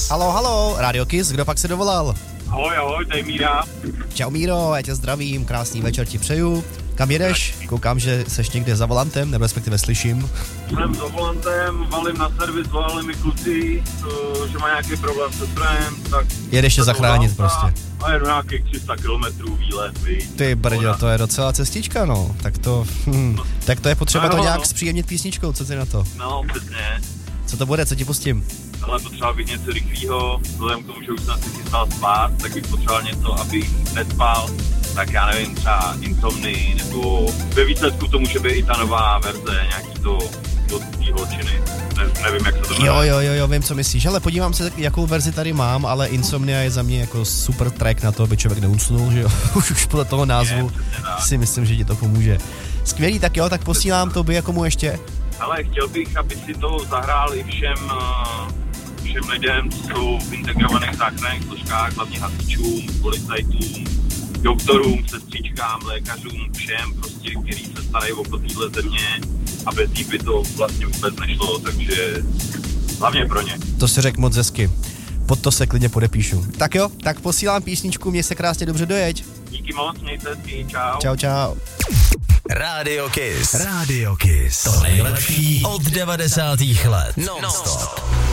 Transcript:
Halo, Radio Kiss, kdo pak se dovolal? Ahoj, tady Míra. Čau Míro, já tě zdravím, krásný večer ti přeju. Kam jedeš? Koukám, že seš někde za volantem, nebo respektive slyším. Jsem za volantem, valím na servis, volali mi kluci, že má nějaký problém se strojem, tak... Jedeš tě zachránit prostě. A jedu nějakých 300 kilometrů výlet, Ty brďo, to je docela cestička, no. Tak to je potřeba to nějak zpříjemnit písničkou, co ty na to? No, přesně. Co to bude, co ti pustím? Ale potřeba bych něco rychlýho, vzhledem k tomu, že už jsem si chystal spát, tak bych potřeboval něco, abych nespal. Tak já nevím, třeba Insomny, nebo ve výsledku to může být i ta nová verze, nějaký to té holčiny. Nevím, jak se to jmenuje. Jo, vím, co myslíš, ale podívám se, jakou verzi tady mám, ale Insomnia je za mě jako super track na to, aby člověk neusnul, že jo, už podle toho názvu si myslím, že ti to pomůže. Skvělý, tak jo, tak posílám to, by komu ještě. Ale chtěl bych, aby si to zahrál i všem lidem, co jsou v integrovaných záchranných složkách, hlavně hasičům, policajtům, doktorům, sestřičkám, lékařům, všem, prostě, kteří se starají o téhle země a bez nich by to vlastně vůbec nešlo, takže hlavně pro ně. To si řekl moc hezky. Pod to se klidně podepíšu. Tak jo, tak posílám písničku, měj se krásně, dobře dojeď. Díky moc, mějte hezky, čau. Čau. Radio Kiss. To nejlepší od 90. let. Non-stop.